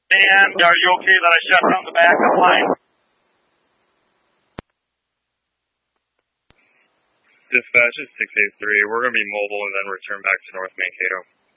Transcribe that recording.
And are you okay that I shut down the backup line? Dispatch is 683. We're going to be mobile and then return back to North Mankato.